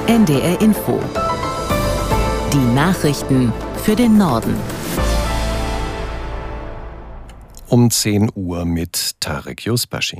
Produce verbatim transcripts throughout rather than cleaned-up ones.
N D R Info. Die Nachrichten für den Norden. Um zehn Uhr mit Tarek Yusbashi.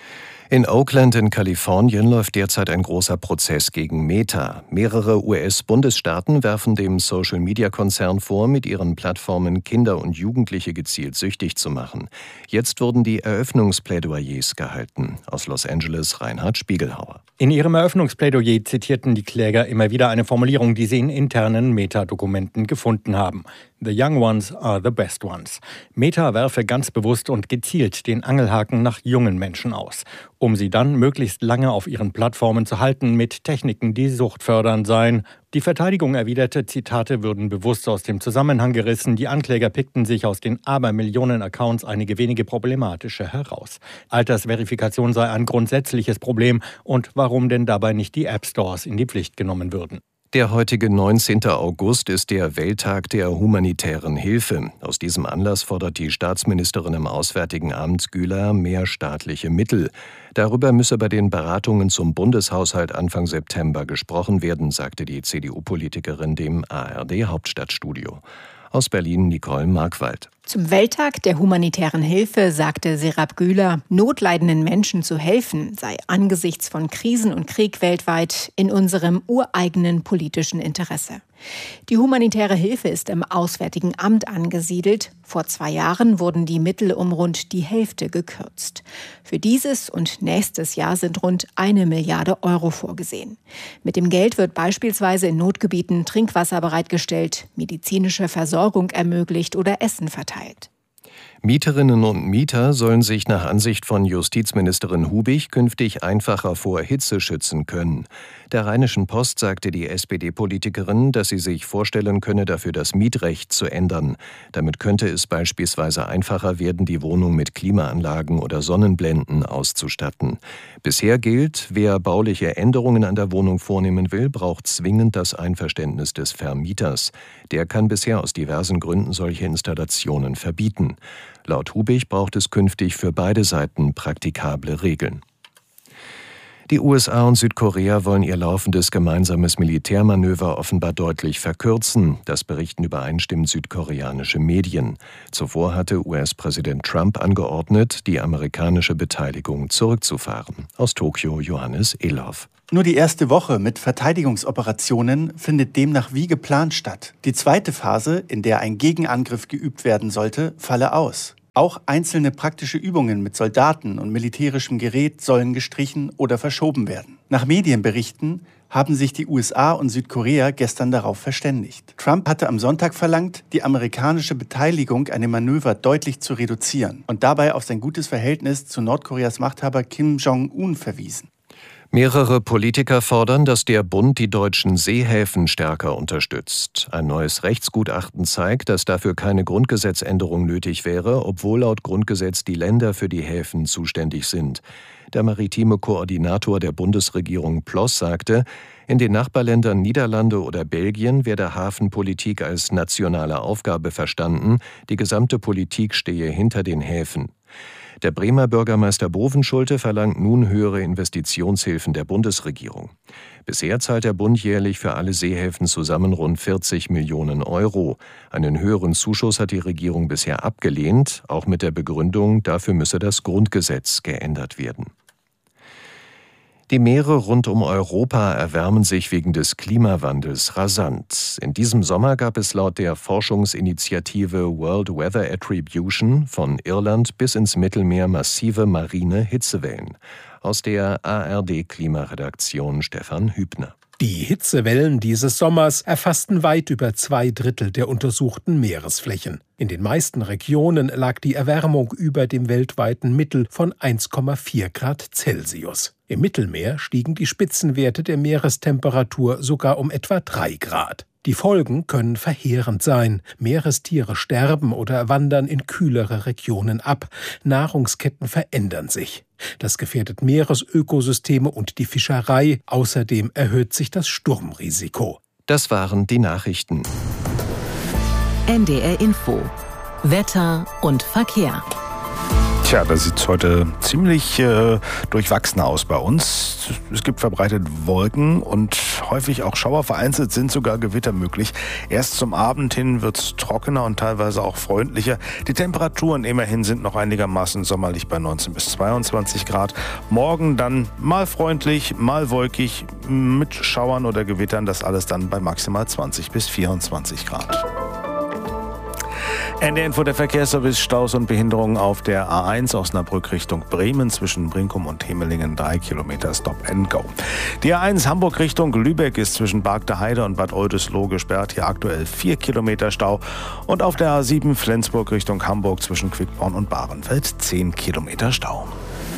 In Oakland in Kalifornien läuft derzeit ein großer Prozess gegen Meta. Mehrere U S-Bundesstaaten werfen dem Social-Media-Konzern vor, mit ihren Plattformen Kinder und Jugendliche gezielt süchtig zu machen. Jetzt wurden die Eröffnungsplädoyers gehalten. Aus Los Angeles Reinhard Spiegelhauer. In ihrem Eröffnungsplädoyer zitierten die Kläger immer wieder eine Formulierung, die sie in internen Meta-Dokumenten gefunden haben. The young ones are the best ones. Meta werfe ganz bewusst und gezielt den Angelhaken nach jungen Menschen aus, um sie dann möglichst lange auf ihren Plattformen zu halten mit Techniken, die suchtfördernd seien. Die Verteidigung erwiderte, Zitate würden bewusst aus dem Zusammenhang gerissen. Die Ankläger pickten sich aus den Abermillionen Accounts einige wenige problematische heraus. Altersverifikation sei ein grundsätzliches Problem und warum denn dabei nicht die App Stores in die Pflicht genommen würden. Der heutige neunzehnte August ist der Welttag der humanitären Hilfe. Aus diesem Anlass fordert die Staatsministerin im Auswärtigen Amt Güler mehr staatliche Mittel. Darüber müsse bei den Beratungen zum Bundeshaushalt Anfang September gesprochen werden, sagte die C D U-Politikerin dem A R D-Hauptstadtstudio. Aus Berlin Nicole Markwald. Zum Welttag der humanitären Hilfe sagte Serap Güler, notleidenden Menschen zu helfen sei angesichts von Krisen und Krieg weltweit in unserem ureigenen politischen Interesse. Die humanitäre Hilfe ist im Auswärtigen Amt angesiedelt. Vor zwei Jahren wurden die Mittel um rund die Hälfte gekürzt. Für dieses und nächstes Jahr sind rund eine Milliarde Euro vorgesehen. Mit dem Geld wird beispielsweise in Notgebieten Trinkwasser bereitgestellt, medizinische Versorgung ermöglicht oder Essen verteilt. Mieterinnen und Mieter sollen sich nach Ansicht von Justizministerin Hubig künftig einfacher vor Hitze schützen können. Der Rheinischen Post sagte die S P D-Politikerin, dass sie sich vorstellen könne, dafür das Mietrecht zu ändern. Damit könnte es beispielsweise einfacher werden, die Wohnung mit Klimaanlagen oder Sonnenblenden auszustatten. Bisher gilt, wer bauliche Änderungen an der Wohnung vornehmen will, braucht zwingend das Einverständnis des Vermieters. Der kann bisher aus diversen Gründen solche Installationen verbieten. Laut Hubig braucht es künftig für beide Seiten praktikable Regeln. Die U S A und Südkorea wollen ihr laufendes gemeinsames Militärmanöver offenbar deutlich verkürzen. Das berichten übereinstimmend südkoreanische Medien. Zuvor hatte U S-Präsident Trump angeordnet, die amerikanische Beteiligung zurückzufahren. Aus Tokio Johannes Eloff. Nur die erste Woche mit Verteidigungsoperationen findet demnach wie geplant statt. Die zweite Phase, in der ein Gegenangriff geübt werden sollte, falle aus. Auch einzelne praktische Übungen mit Soldaten und militärischem Gerät sollen gestrichen oder verschoben werden. Nach Medienberichten haben sich die U S A und Südkorea gestern darauf verständigt. Trump hatte am Sonntag verlangt, die amerikanische Beteiligung an dem Manöver deutlich zu reduzieren und dabei auf sein gutes Verhältnis zu Nordkoreas Machthaber Kim Jong-un verwiesen. Mehrere Politiker fordern, dass der Bund die deutschen Seehäfen stärker unterstützt. Ein neues Rechtsgutachten zeigt, dass dafür keine Grundgesetzänderung nötig wäre, obwohl laut Grundgesetz die Länder für die Häfen zuständig sind. Der maritime Koordinator der Bundesregierung Ploss sagte, in den Nachbarländern Niederlande oder Belgien werde Hafenpolitik als nationale Aufgabe verstanden, die gesamte Politik stehe hinter den Häfen. Der Bremer Bürgermeister Bovenschulte verlangt nun höhere Investitionshilfen der Bundesregierung. Bisher zahlt der Bund jährlich für alle Seehäfen zusammen rund vierzig Millionen Euro. Einen höheren Zuschuss hat die Regierung bisher abgelehnt, auch mit der Begründung, dafür müsse das Grundgesetz geändert werden. Die Meere rund um Europa erwärmen sich wegen des Klimawandels rasant. In diesem Sommer gab es laut der Forschungsinitiative World Weather Attribution von Irland bis ins Mittelmeer massive marine Hitzewellen. Aus der A R D-Klimaredaktion Stefan Hübner. Die Hitzewellen dieses Sommers erfassten weit über zwei Drittel der untersuchten Meeresflächen. In den meisten Regionen lag die Erwärmung über dem weltweiten Mittel von eins Komma vier Grad Celsius. Im Mittelmeer stiegen die Spitzenwerte der Meerestemperatur sogar um etwa drei Grad. Die Folgen können verheerend sein. Meerestiere sterben oder wandern in kühlere Regionen ab. Nahrungsketten verändern sich. Das gefährdet Meeresökosysteme und die Fischerei. Außerdem erhöht sich das Sturmrisiko. Das waren die Nachrichten. N D R Info. Wetter und Verkehr. Tja, das sieht heute ziemlich äh, durchwachsen aus bei uns. Es gibt verbreitet Wolken und häufig auch Schauer. Vereinzelt sind sogar Gewitter möglich. Erst zum Abend hin wird es trockener und teilweise auch freundlicher. Die Temperaturen immerhin sind noch einigermaßen sommerlich bei neunzehn bis zweiundzwanzig Grad. Morgen dann mal freundlich, mal wolkig mit Schauern oder Gewittern. Das alles dann bei maximal zwanzig bis vierundzwanzig Grad. Ende Info der Verkehrsservice, Staus und Behinderungen auf der A eins Osnabrück Richtung Bremen zwischen Brinkum und Hemelingen, drei Kilometer Stop and Go. Die A eins Hamburg Richtung Lübeck ist zwischen Bargteheide und Bad Oldesloe gesperrt, hier aktuell vier Kilometer Stau. Und auf der A sieben Flensburg Richtung Hamburg zwischen Quickborn und Bahrenfeld zehn Kilometer Stau.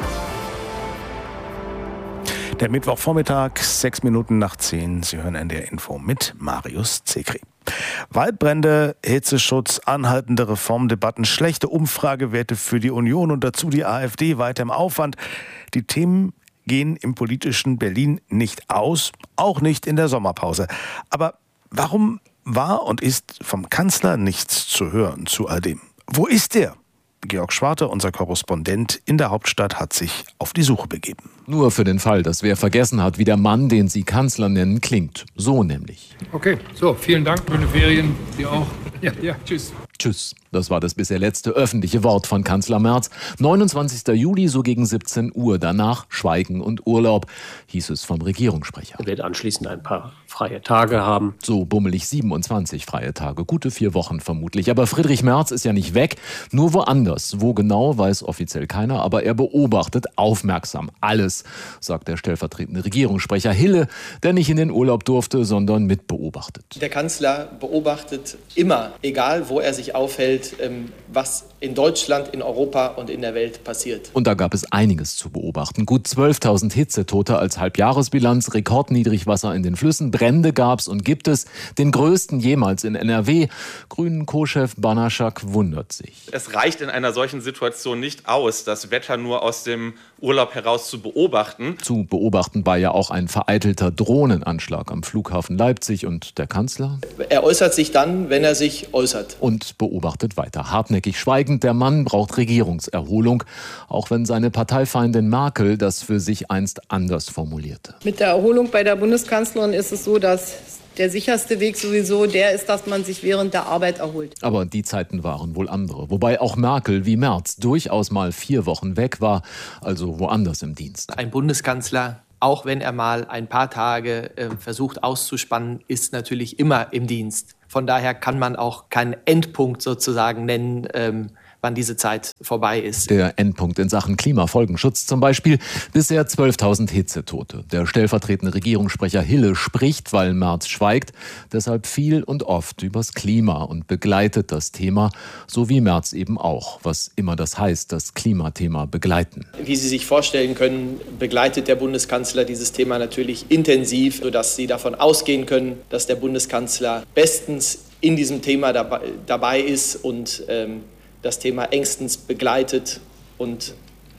Der Mittwochvormittag, sechs Minuten nach zehn. Sie hören N D R Info mit Marius Zekri. Waldbrände, Hitzeschutz, anhaltende Reformdebatten, schlechte Umfragewerte für die Union und dazu die AfD weiter im Aufwand. Die Themen gehen im politischen Berlin nicht aus, auch nicht in der Sommerpause. Aber warum war und ist vom Kanzler nichts zu hören zu all dem? Wo ist er? Georg Schwarte, unser Korrespondent in der Hauptstadt, hat sich auf die Suche begeben. Nur für den Fall, dass wer vergessen hat, wie der Mann, den Sie Kanzler nennen, klingt. So nämlich. Okay, so, vielen Dank. Schöne Ferien. Sie auch. Ja, ja, tschüss. Tschüss. Das war das bisher letzte öffentliche Wort von Kanzler Merz. neunundzwanzigster Juli, so gegen siebzehn Uhr. Danach Schweigen und Urlaub, hieß es vom Regierungssprecher. Er wird anschließend ein paar freie Tage haben. So bummelig siebenundzwanzig freie Tage. Gute vier Wochen vermutlich. Aber Friedrich Merz ist ja nicht weg, nur woanders. Wo genau, weiß offiziell keiner. Aber er beobachtet aufmerksam alles, sagt der stellvertretende Regierungssprecher Hille, der nicht in den Urlaub durfte, sondern mitbeobachtet. Der Kanzler beobachtet immer, egal wo er sich aufhält, was in Deutschland, in Europa und in der Welt passiert. Und da gab es einiges zu beobachten. Gut zwölftausend Hitzetote als Halbjahresbilanz, Rekordniedrigwasser in den Flüssen, Brände gab's und gibt es, den größten jemals in N R W. Grünen Co-Chef Banaschak wundert sich. Es reicht in einer solchen Situation nicht aus, das Wetter nur aus dem Urlaub heraus zu beobachten. Zu beobachten war ja auch ein vereitelter Drohnenanschlag am Flughafen Leipzig und der Kanzler? Er äußert sich dann, wenn er sich äußert. Und beobachtet weiter. Hartnäckig schweigend, der Mann braucht Regierungserholung, auch wenn seine Parteifeindin Merkel das für sich einst anders formulierte. Mit der Erholung bei der Bundeskanzlerin ist es so, dass der sicherste Weg sowieso der ist, dass man sich während der Arbeit erholt. Aber die Zeiten waren wohl andere. Wobei auch Merkel wie Merz durchaus mal vier Wochen weg war, also woanders im Dienst. Ein Bundeskanzler, auch wenn er mal ein paar Tage äh, versucht auszuspannen, ist natürlich immer im Dienst. Von daher kann man auch keinen Endpunkt sozusagen nennen, ähm, wann diese Zeit vorbei ist. Der Endpunkt in Sachen Klimafolgenschutz zum Beispiel. Bisher zwölftausend Hitzetote. Der stellvertretende Regierungssprecher Hille spricht, weil Merz schweigt, deshalb viel und oft übers Klima und begleitet das Thema, so wie Merz eben auch, was immer das heißt, das Klimathema begleiten. Wie Sie sich vorstellen können, begleitet der Bundeskanzler dieses Thema natürlich intensiv, sodass Sie davon ausgehen können, dass der Bundeskanzler bestens in diesem Thema dabei, dabei ist und ähm, das Thema engstens begleitet und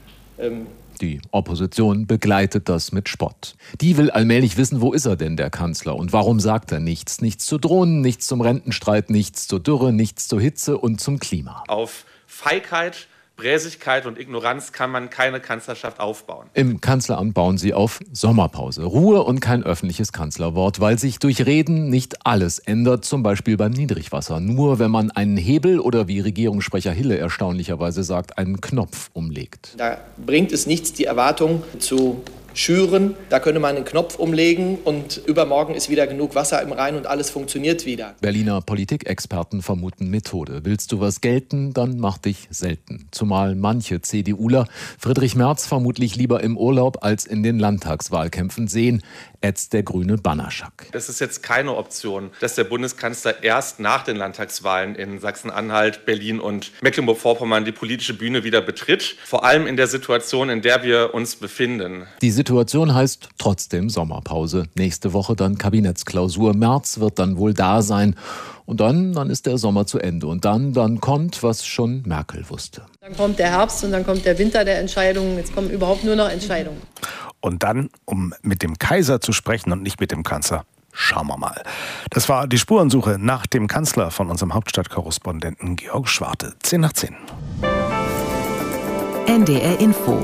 ähm Die Opposition begleitet das mit Spott. Die will allmählich wissen, wo ist er denn, der Kanzler? Und warum sagt er nichts? Nichts zu Drohnen, nichts zum Rentenstreit, nichts zur Dürre, nichts zur Hitze und zum Klima. Auf Feigheit, Bräsigkeit und Ignoranz kann man keine Kanzlerschaft aufbauen. Im Kanzleramt bauen sie auf Sommerpause. Ruhe und kein öffentliches Kanzlerwort, weil sich durch Reden nicht alles ändert, zum Beispiel beim Niedrigwasser. Nur wenn man einen Hebel oder, wie Regierungssprecher Hille erstaunlicherweise sagt, einen Knopf umlegt. Da bringt es nichts, die Erwartung zu schüren. Da könnte man einen Knopf umlegen und übermorgen ist wieder genug Wasser im Rhein und alles funktioniert wieder. Berliner Politikexperten vermuten Methode. Willst du was gelten, dann mach dich selten. Zumal manche CDUler Friedrich Merz vermutlich lieber im Urlaub als in den Landtagswahlkämpfen sehen, ätzt der grüne Banaschak. Es ist jetzt keine Option, dass der Bundeskanzler erst nach den Landtagswahlen in Sachsen-Anhalt, Berlin und Mecklenburg-Vorpommern die politische Bühne wieder betritt. Vor allem in der Situation, in der wir uns befinden. Die Situation heißt trotzdem Sommerpause. Nächste Woche dann Kabinettsklausur. Merz wird dann wohl da sein. Und dann, dann ist der Sommer zu Ende. Und dann, dann kommt, was schon Merkel wusste. Dann kommt der Herbst und dann kommt der Winter der Entscheidungen. Jetzt kommen überhaupt nur noch Entscheidungen. Und dann, um mit dem Kaiser zu sprechen und nicht mit dem Kanzler, schauen wir mal. Das war die Spurensuche nach dem Kanzler von unserem Hauptstadtkorrespondenten Georg Schwarte. zehn nach zehn. N D R Info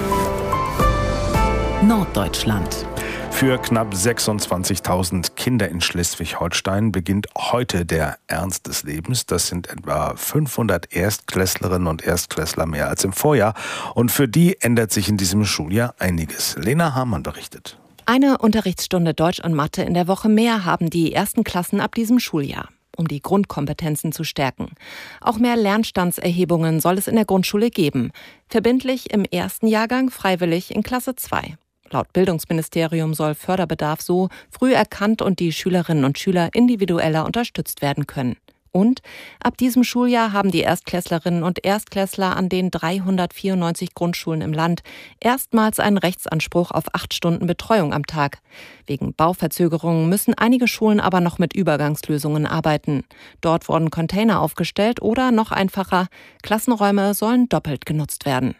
Norddeutschland. Für knapp sechsundzwanzigtausend Kinder in Schleswig-Holstein beginnt heute der Ernst des Lebens. Das sind etwa fünfhundert Erstklässlerinnen und Erstklässler mehr als im Vorjahr. Und für die ändert sich in diesem Schuljahr einiges. Lena Hamann berichtet. Eine Unterrichtsstunde Deutsch und Mathe in der Woche mehr haben die ersten Klassen ab diesem Schuljahr, um die Grundkompetenzen zu stärken. Auch mehr Lernstandserhebungen soll es in der Grundschule geben. Verbindlich im ersten Jahrgang, freiwillig in Klasse zwei. Laut Bildungsministerium soll Förderbedarf so früh erkannt und die Schülerinnen und Schüler individueller unterstützt werden können. Und ab diesem Schuljahr haben die Erstklässlerinnen und Erstklässler an den dreihundertvierundneunzig Grundschulen im Land erstmals einen Rechtsanspruch auf acht Stunden Betreuung am Tag. Wegen Bauverzögerungen müssen einige Schulen aber noch mit Übergangslösungen arbeiten. Dort wurden Container aufgestellt oder noch einfacher, Klassenräume sollen doppelt genutzt werden.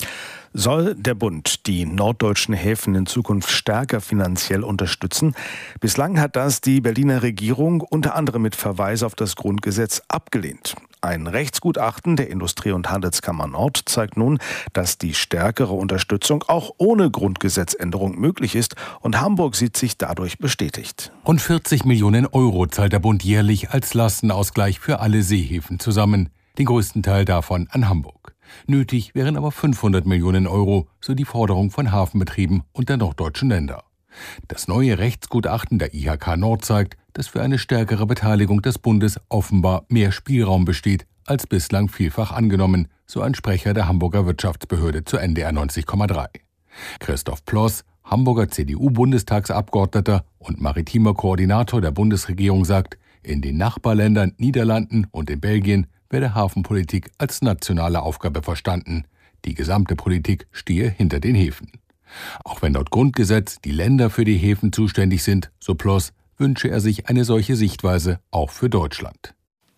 Soll der Bund die norddeutschen Häfen in Zukunft stärker finanziell unterstützen? Bislang hat das die Berliner Regierung unter anderem mit Verweis auf das Grundgesetz abgelehnt. Ein Rechtsgutachten der Industrie- und Handelskammer Nord zeigt nun, dass die stärkere Unterstützung auch ohne Grundgesetzänderung möglich ist, und Hamburg sieht sich dadurch bestätigt. Rund vierzig Millionen Euro zahlt der Bund jährlich als Lastenausgleich für alle Seehäfen zusammen, den größten Teil davon an Hamburg. Nötig wären aber fünfhundert Millionen Euro, so die Forderung von Hafenbetrieben und der norddeutschen Länder. Das neue Rechtsgutachten der I H K Nord zeigt, dass für eine stärkere Beteiligung des Bundes offenbar mehr Spielraum besteht, als bislang vielfach angenommen, so ein Sprecher der Hamburger Wirtschaftsbehörde zu N D R neunzig Komma drei. Christoph Ploss, Hamburger C D U-Bundestagsabgeordneter und maritimer Koordinator der Bundesregierung, sagt, in den Nachbarländern Niederlanden und in Belgien werde Hafenpolitik als nationale Aufgabe verstanden. Die gesamte Politik stehe hinter den Häfen. Auch wenn laut Grundgesetz die Länder für die Häfen zuständig sind, so Ploss, wünsche er sich eine solche Sichtweise auch für Deutschland.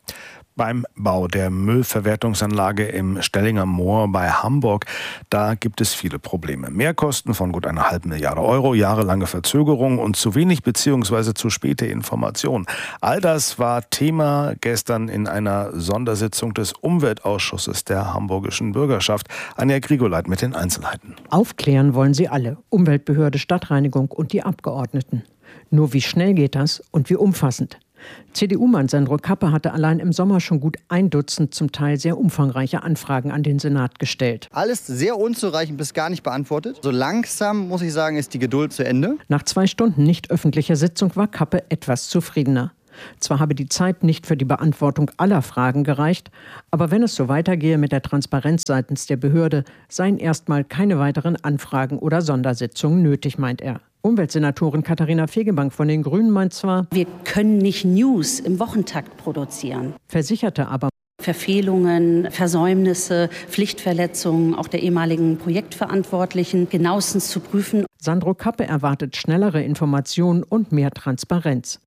Beim Bau der Müllverwertungsanlage im Stellinger Moor bei Hamburg, da gibt es viele Probleme. Mehrkosten von gut einer halben Milliarde Euro, jahrelange Verzögerung und zu wenig bzw. zu späte Information. All das war Thema gestern in einer Sondersitzung des Umweltausschusses der hamburgischen Bürgerschaft. Anja Grigoleit mit den Einzelheiten. Aufklären wollen sie alle, Umweltbehörde, Stadtreinigung und die Abgeordneten. Nur wie schnell geht das und wie umfassend? C D U-Mann Sandro Kappe hatte allein im Sommer schon gut ein Dutzend zum Teil sehr umfangreiche Anfragen an den Senat gestellt. Alles sehr unzureichend bis gar nicht beantwortet. So langsam, muss ich sagen, ist die Geduld zu Ende. Nach zwei Stunden nicht öffentlicher Sitzung war Kappe etwas zufriedener. Zwar habe die Zeit nicht für die Beantwortung aller Fragen gereicht, aber wenn es so weitergehe mit der Transparenz seitens der Behörde, seien erstmal keine weiteren Anfragen oder Sondersitzungen nötig, meint er. Umweltsenatorin Katharina Fegebank von den Grünen meint zwar, wir können nicht News im Wochentakt produzieren, versicherte aber, Verfehlungen, Versäumnisse, Pflichtverletzungen auch der ehemaligen Projektverantwortlichen genauestens zu prüfen. Sandro Kappe erwartet schnellere Informationen und mehr Transparenz.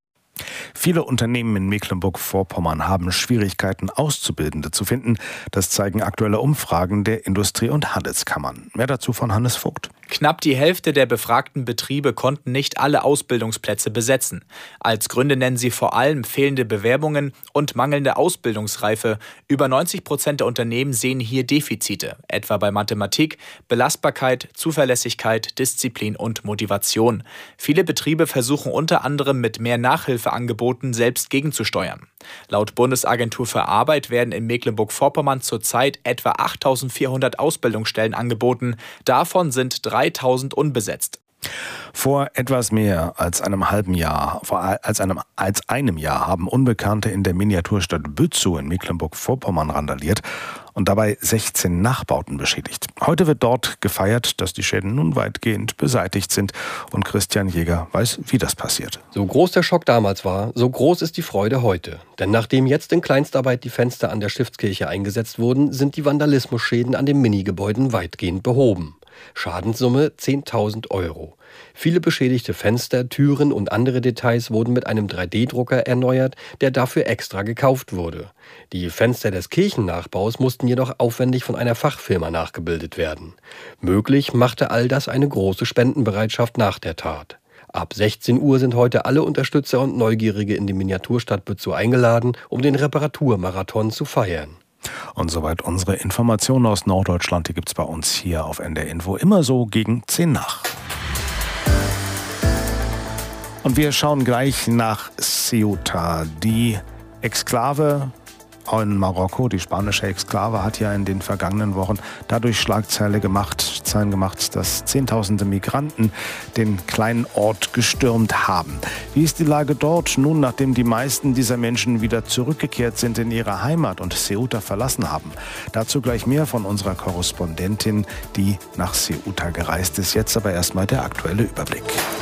Viele Unternehmen in Mecklenburg-Vorpommern haben Schwierigkeiten, Auszubildende zu finden. Das zeigen aktuelle Umfragen der Industrie- und Handelskammern. Mehr dazu von Hannes Vogt. Knapp die Hälfte der befragten Betriebe konnten nicht alle Ausbildungsplätze besetzen. Als Gründe nennen sie vor allem fehlende Bewerbungen und mangelnde Ausbildungsreife. Über neunzig Prozent der Unternehmen sehen hier Defizite, etwa bei Mathematik, Belastbarkeit, Zuverlässigkeit, Disziplin und Motivation. Viele Betriebe versuchen unter anderem mit mehr Nachhilfeangeboten selbst gegenzusteuern. Laut Bundesagentur für Arbeit werden in Mecklenburg-Vorpommern zurzeit etwa achttausendvierhundert Ausbildungsstellen angeboten. Davon sind dreitausend unbesetzt. Vor etwas mehr als einem halben Jahr, vor als einem, als einem Jahr haben Unbekannte in der Miniaturstadt Bützow in Mecklenburg-Vorpommern randaliert und dabei sechzehn Nachbauten beschädigt. Heute wird dort gefeiert, dass die Schäden nun weitgehend beseitigt sind, und Christian Jäger weiß, wie das passiert. So groß der Schock damals war, so groß ist die Freude heute. Denn nachdem jetzt in Kleinstarbeit die Fenster an der Stiftskirche eingesetzt wurden, sind die Vandalismusschäden an den Minigebäuden weitgehend behoben. Schadenssumme zehntausend Euro. Viele beschädigte Fenster, Türen und andere Details wurden mit einem drei D Drucker erneuert, der dafür extra gekauft wurde. Die Fenster des Kirchennachbaus mussten jedoch aufwendig von einer Fachfirma nachgebildet werden. Möglich machte all das eine große Spendenbereitschaft nach der Tat. Ab sechzehn Uhr sind heute alle Unterstützer und Neugierige in die Miniaturstadt Bützow eingeladen, um den Reparaturmarathon zu feiern. Und soweit unsere Informationen aus Norddeutschland, die gibt es bei uns hier auf N D R Info immer so gegen zehn nach. Und wir schauen gleich nach Ceuta. Die Exklave in Marokko, die spanische Exklave, hat ja in den vergangenen Wochen dadurch Schlagzeilen gemacht, Zeilen gemacht, dass Zehntausende Migranten den kleinen Ort gestürmt haben. Wie ist die Lage dort nun, nachdem die meisten dieser Menschen wieder zurückgekehrt sind in ihre Heimat und Ceuta verlassen haben? Dazu gleich mehr von unserer Korrespondentin, die nach Ceuta gereist ist. Jetzt aber erstmal der aktuelle Überblick.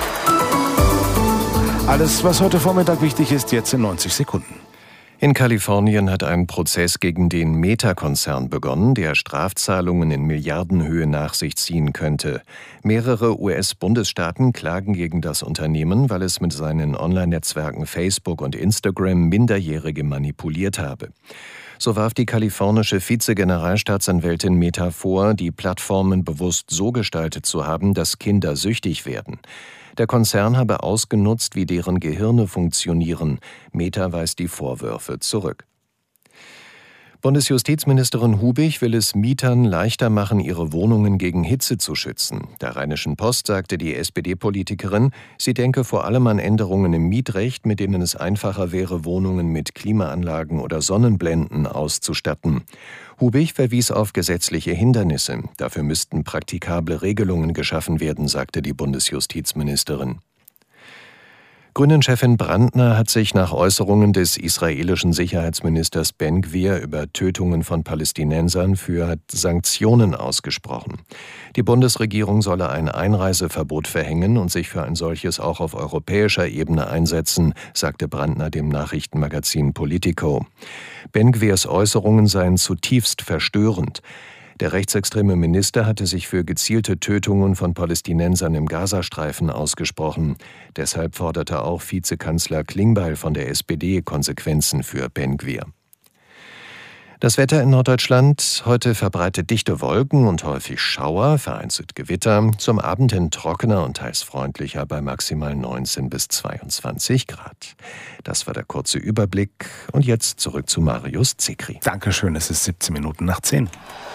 Alles, was heute Vormittag wichtig ist, jetzt in neunzig Sekunden. In Kalifornien hat ein Prozess gegen den Meta-Konzern begonnen, der Strafzahlungen in Milliardenhöhe nach sich ziehen könnte. Mehrere U S-Bundesstaaten klagen gegen das Unternehmen, weil es mit seinen Online-Netzwerken Facebook und Instagram Minderjährige manipuliert habe. So warf die kalifornische Vize-Generalstaatsanwältin Meta vor, die Plattformen bewusst so gestaltet zu haben, dass Kinder süchtig werden. Der Konzern habe ausgenutzt, wie deren Gehirne funktionieren. Meta weist die Vorwürfe zurück. Bundesjustizministerin Hubig will es Mietern leichter machen, ihre Wohnungen gegen Hitze zu schützen. Der Rheinischen Post sagte die S P D-Politikerin, sie denke vor allem an Änderungen im Mietrecht, mit denen es einfacher wäre, Wohnungen mit Klimaanlagen oder Sonnenblenden auszustatten. Hubig verwies auf gesetzliche Hindernisse. Dafür müssten praktikable Regelungen geschaffen werden, sagte die Bundesjustizministerin. Grünen-Chefin Brandner hat sich nach Äußerungen des israelischen Sicherheitsministers Ben-Gvir über Tötungen von Palästinensern für Sanktionen ausgesprochen. Die Bundesregierung solle ein Einreiseverbot verhängen und sich für ein solches auch auf europäischer Ebene einsetzen, sagte Brandner dem Nachrichtenmagazin Politico. Ben-Gvirs Äußerungen seien zutiefst verstörend. Der rechtsextreme Minister hatte sich für gezielte Tötungen von Palästinensern im Gazastreifen ausgesprochen. Deshalb forderte auch Vizekanzler Klingbeil von der S P D Konsequenzen für Ben-Gvir. Das Wetter in Norddeutschland: heute verbreitet dichte Wolken und häufig Schauer, vereinzelt Gewitter. Zum Abend hin trockener und teils freundlicher bei maximal neunzehn bis zweiundzwanzig Grad. Das war der kurze Überblick. Und jetzt zurück zu Marius Zekri. Dankeschön, es ist siebzehn Minuten nach zehn.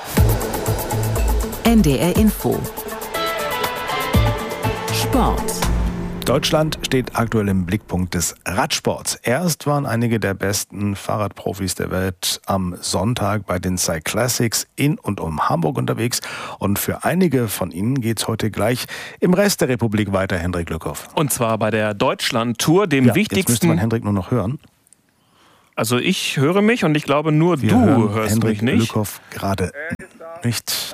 N D R Info. Sport. Deutschland steht aktuell im Blickpunkt des Radsports. Erst waren einige der besten Fahrradprofis der Welt am Sonntag bei den Cyclassics in und um Hamburg unterwegs. Und für einige von ihnen geht es heute gleich im Rest der Republik weiter, Hendrik Lückhoff. Und zwar bei der Deutschland-Tour, dem ja, wichtigsten... Jetzt müsste man Hendrik nur noch hören. Also ich höre mich und ich glaube nur Wir du hörst Hendrik mich nicht. Lückhoff gerade nicht...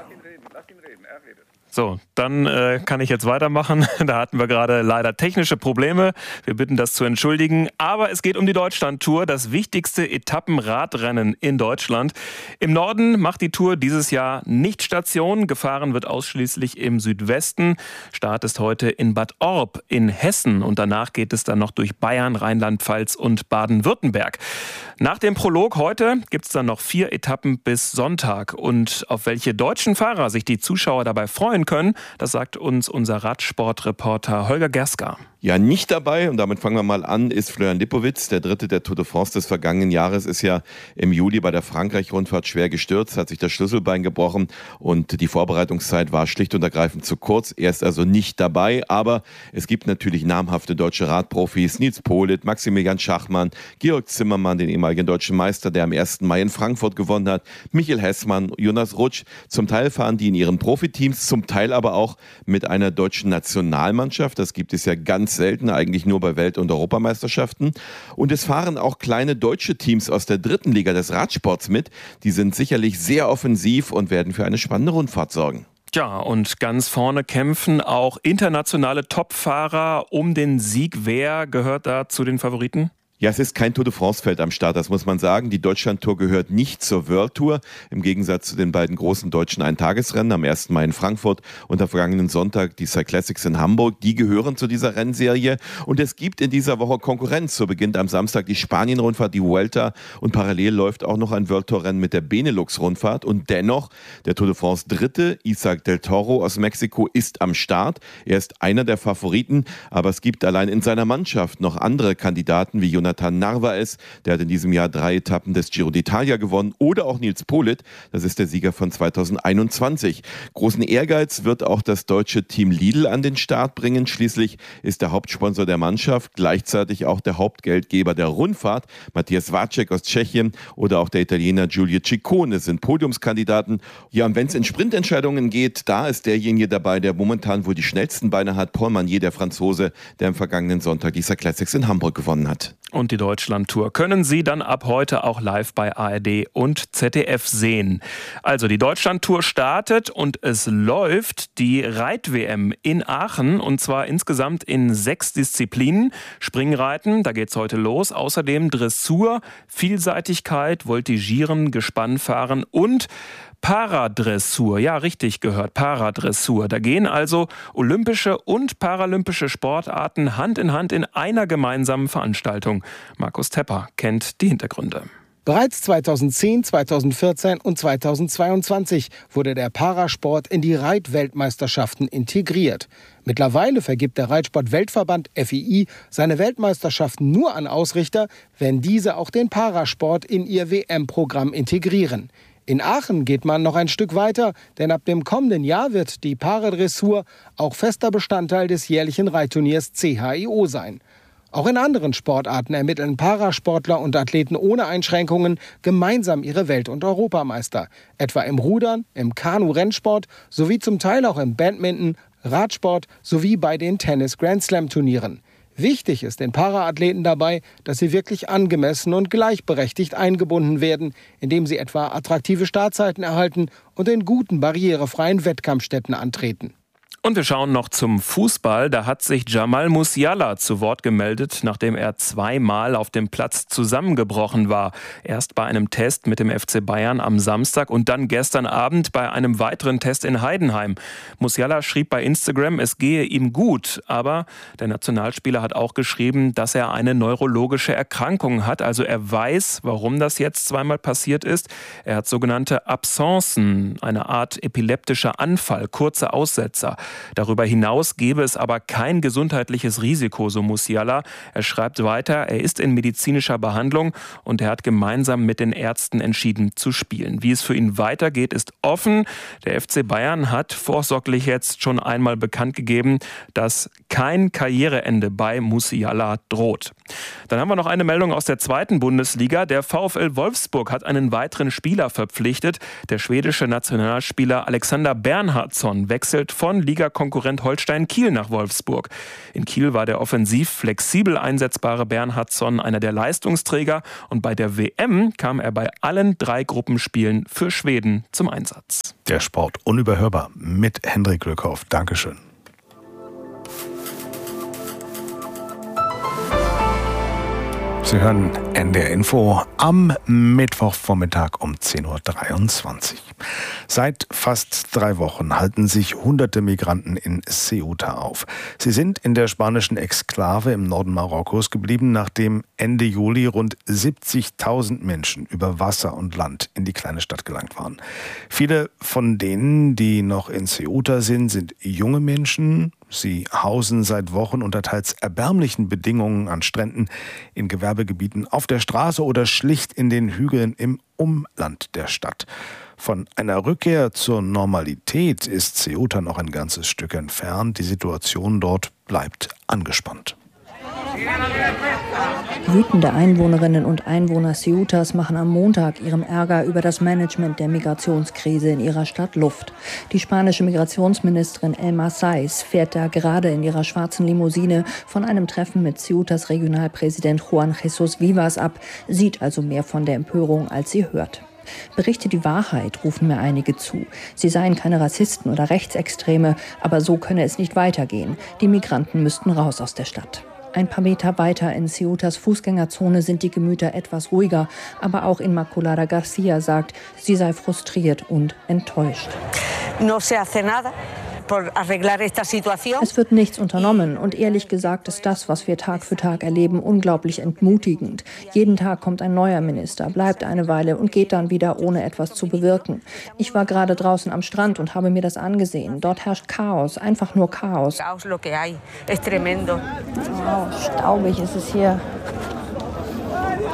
So, dann äh, kann ich jetzt weitermachen. Da hatten wir gerade leider technische Probleme. Wir bitten das zu entschuldigen. Aber es geht um die Deutschland-Tour, das wichtigste Etappenradrennen in Deutschland. Im Norden macht die Tour dieses Jahr nicht Station. Gefahren wird ausschließlich im Südwesten. Start ist heute in Bad Orb in Hessen. Und danach geht es dann noch durch Bayern, Rheinland-Pfalz und Baden-Württemberg. Nach dem Prolog heute gibt es dann noch vier Etappen bis Sonntag. Und auf welche deutschen Fahrer sich die Zuschauer dabei freuen können, das sagt uns unser Radsportreporter Holger Gerska. Ja, nicht dabei, und damit fangen wir mal an, ist Florian Lipowitz. Der Dritte der Tour de France des vergangenen Jahres ist ja im Juli bei der Frankreich-Rundfahrt schwer gestürzt, hat sich das Schlüsselbein gebrochen und die Vorbereitungszeit war schlicht und ergreifend zu kurz. Er ist also nicht dabei, aber es gibt natürlich namhafte deutsche Radprofis, Nils Politt, Maximilian Schachmann, Georg Zimmermann, den ehemaligen deutschen Meister, der am ersten Mai in Frankfurt gewonnen hat, Michael Hessmann, Jonas Rutsch. Zum Teil fahren die in ihren Profiteams, zum Teil aber auch mit einer deutschen Nationalmannschaft. Das gibt es ja ganz selten, eigentlich nur bei Welt- und Europameisterschaften. Und es fahren auch kleine deutsche Teams aus der dritten Liga des Radsports mit. Die sind sicherlich sehr offensiv und werden für eine spannende Rundfahrt sorgen. Ja, und ganz vorne kämpfen auch internationale Topfahrer um den Sieg. Wer gehört da zu den Favoriten? Ja, es ist kein Tour de France-Feld am Start, das muss man sagen. Die Deutschland-Tour gehört nicht zur World Tour, im Gegensatz zu den beiden großen deutschen Eintagesrennen am ersten Mai in Frankfurt und am vergangenen Sonntag die Cyclassics in Hamburg. Die gehören zu dieser Rennserie und es gibt in dieser Woche Konkurrenz. So beginnt am Samstag die Spanien-Rundfahrt, die Vuelta, und parallel läuft auch noch ein World Tour-Rennen mit der Benelux-Rundfahrt. Und dennoch, der Tour de France-Dritte, Isaac del Toro aus Mexiko, ist am Start. Er ist einer der Favoriten, aber es gibt allein in seiner Mannschaft noch andere Kandidaten wie Jonas Jonathan Narvaez, der hat in diesem Jahr drei Etappen des Giro d'Italia gewonnen. Oder auch Nils Politt, das ist der Sieger von zweitausendeinundzwanzig. Großen Ehrgeiz wird auch das deutsche Team Lidl an den Start bringen. Schließlich ist der Hauptsponsor der Mannschaft gleichzeitig auch der Hauptgeldgeber der Rundfahrt. Matthias Wacek aus Tschechien oder auch der Italiener Giulio Ciccone sind Podiumskandidaten. Ja, und wenn es in Sprintentscheidungen geht, da ist derjenige dabei, der momentan wohl die schnellsten Beine hat. Paul Magnier, der Franzose, der am vergangenen Sonntag die Isar Classics in Hamburg gewonnen hat. Und die Deutschlandtour können Sie dann ab heute auch live bei A R D und Z D F sehen. Also die Deutschlandtour startet und es läuft die Reit-W M in Aachen und zwar insgesamt in sechs Disziplinen. Springreiten, da geht's heute los. Außerdem Dressur, Vielseitigkeit, Voltigieren, Gespannfahren und Paradressur, ja richtig gehört, Paradressur. Da gehen also olympische und paralympische Sportarten Hand in Hand in einer gemeinsamen Veranstaltung. Markus Tepper kennt die Hintergründe. Bereits zweitausendzehn, zweitausendvierzehn und zweitausendzweiundzwanzig wurde der Parasport in die Reitweltmeisterschaften integriert. Mittlerweile vergibt der Reitsport-Weltverband F I I seine Weltmeisterschaften nur an Ausrichter, wenn diese auch den Parasport in ihr W M-Programm integrieren. In Aachen geht man noch ein Stück weiter, denn ab dem kommenden Jahr wird die Paradressur auch fester Bestandteil des jährlichen Reitturniers C H I O sein. Auch in anderen Sportarten ermitteln Parasportler und Athleten ohne Einschränkungen gemeinsam ihre Welt- und Europameister. Etwa im Rudern, im Kanu-Rennsport sowie zum Teil auch im Badminton, Radsport sowie bei den Tennis-Grand-Slam-Turnieren. Wichtig ist den Paraathleten dabei, dass sie wirklich angemessen und gleichberechtigt eingebunden werden, indem sie etwa attraktive Startzeiten erhalten und in guten, barrierefreien Wettkampfstätten antreten. Und wir schauen noch zum Fußball. Da hat sich Jamal Musiala zu Wort gemeldet, nachdem er zweimal auf dem Platz zusammengebrochen war. Erst bei einem Test mit dem F C Bayern am Samstag und dann gestern Abend bei einem weiteren Test in Heidenheim. Musiala schrieb bei Instagram, es gehe ihm gut. Aber der Nationalspieler hat auch geschrieben, dass er eine neurologische Erkrankung hat. Also er weiß, warum das jetzt zweimal passiert ist. Er hat sogenannte Absenzen, eine Art epileptischer Anfall, kurze Aussetzer. Darüber hinaus gäbe es aber kein gesundheitliches Risiko, so Musiala. Er schreibt weiter, er ist in medizinischer Behandlung und er hat gemeinsam mit den Ärzten entschieden zu spielen. Wie es für ihn weitergeht, ist offen. Der F C Bayern hat vorsorglich jetzt schon einmal bekannt gegeben, dass kein Karriereende bei Musiala droht. Dann haben wir noch eine Meldung aus der zweiten Bundesliga. Der VfL Wolfsburg hat einen weiteren Spieler verpflichtet. Der schwedische Nationalspieler Alexander Bernhardsson wechselt von Ligakonkurrent Holstein Kiel nach Wolfsburg. In Kiel war der offensiv flexibel einsetzbare Bernhardsson einer der Leistungsträger und bei der W M kam er bei allen drei Gruppenspielen für Schweden zum Einsatz. Der Sport unüberhörbar mit Hendrik Glückhoff. Dankeschön. Sie hören N D R Info am Mittwochvormittag um zehn Uhr dreiundzwanzig. Seit fast drei Wochen halten sich hunderte Migranten in Ceuta auf. Sie sind in der spanischen Exklave im Norden Marokkos geblieben, nachdem Ende Juli rund siebzigtausend Menschen über Wasser und Land in die kleine Stadt gelangt waren. Viele von denen, die noch in Ceuta sind, sind junge Menschen. Sie hausen seit Wochen unter teils erbärmlichen Bedingungen an Stränden, in Gewerbegebieten, auf der Straße oder schlicht in den Hügeln im Umland der Stadt. Von einer Rückkehr zur Normalität ist Ceuta noch ein ganzes Stück entfernt. Die Situation dort bleibt angespannt. Wütende Einwohnerinnen und Einwohner Ceutas machen am Montag ihrem Ärger über das Management der Migrationskrise in ihrer Stadt Luft. Die spanische Migrationsministerin Elma Saiz fährt da gerade in ihrer schwarzen Limousine von einem Treffen mit Ceutas Regionalpräsident Juan Jesus Vivas ab, sieht also mehr von der Empörung, als sie hört. Berichte die Wahrheit, rufen mir einige zu. Sie seien keine Rassisten oder Rechtsextreme, aber so könne es nicht weitergehen. Die Migranten müssten raus aus der Stadt. Ein paar Meter weiter in Ceutas Fußgängerzone sind die Gemüter etwas ruhiger, aber auch Inmaculada Garcia sagt, sie sei frustriert und enttäuscht. No se hace nada. Es wird nichts unternommen und ehrlich gesagt ist das, was wir Tag für Tag erleben, unglaublich entmutigend. Jeden Tag kommt ein neuer Minister, bleibt eine Weile und geht dann wieder, ohne etwas zu bewirken. Ich war gerade draußen am Strand und habe mir das angesehen. Dort herrscht Chaos, einfach nur Chaos. Wow, staubig ist es hier.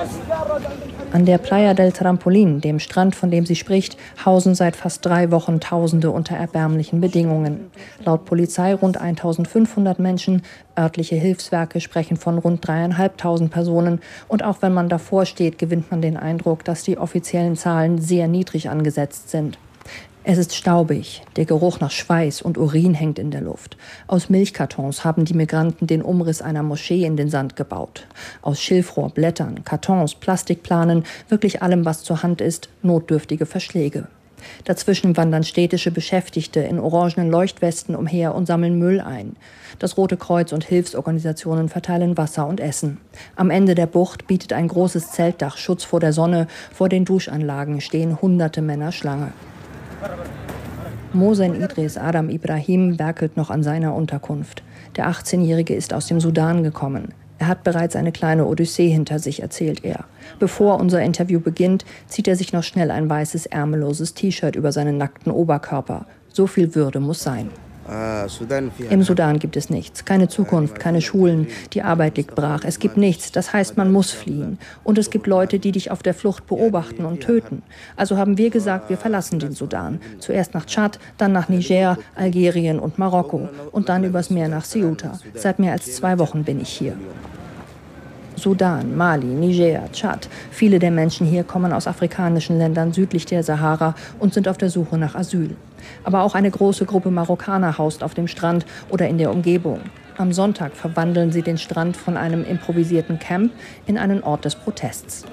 An der Playa del Trampolín, dem Strand, von dem sie spricht, hausen seit fast drei Wochen Tausende unter erbärmlichen Bedingungen. Laut Polizei rund eintausendfünfhundert Menschen, örtliche Hilfswerke sprechen von rund dreieinhalbtausend Personen. Und auch wenn man davor steht, gewinnt man den Eindruck, dass die offiziellen Zahlen sehr niedrig angesetzt sind. Es ist staubig, der Geruch nach Schweiß und Urin hängt in der Luft. Aus Milchkartons haben die Migranten den Umriss einer Moschee in den Sand gebaut. Aus Schilfrohr, Blättern, Kartons, Plastikplanen, wirklich allem, was zur Hand ist, notdürftige Verschläge. Dazwischen wandern städtische Beschäftigte in orangenen Leuchtwesten umher und sammeln Müll ein. Das Rote Kreuz und Hilfsorganisationen verteilen Wasser und Essen. Am Ende der Bucht bietet ein großes Zeltdach Schutz vor der Sonne. Vor den Duschanlagen stehen hunderte Männer Schlange. Mohsen Idris Adam Ibrahim werkelt noch an seiner Unterkunft. Der achtzehnjährige ist aus dem Sudan gekommen. Er hat bereits eine kleine Odyssee hinter sich, erzählt er. Bevor unser Interview beginnt, zieht er sich noch schnell ein weißes, ärmelloses T-Shirt über seinen nackten Oberkörper. So viel Würde muss sein. Im Sudan gibt es nichts, keine Zukunft, keine Schulen, die Arbeit liegt brach, es gibt nichts, das heißt, man muss fliehen. Und es gibt Leute, die dich auf der Flucht beobachten und töten. Also haben wir gesagt, wir verlassen den Sudan. Zuerst nach Tschad, dann nach Niger, Algerien und Marokko und dann übers Meer nach Ceuta. Seit mehr als zwei Wochen bin ich hier. Sudan, Mali, Niger, Tschad. Viele der Menschen hier kommen aus afrikanischen Ländern südlich der Sahara und sind auf der Suche nach Asyl. Aber auch eine große Gruppe Marokkaner haust auf dem Strand oder in der Umgebung. Am Sonntag verwandeln sie den Strand von einem improvisierten Camp in einen Ort des Protests.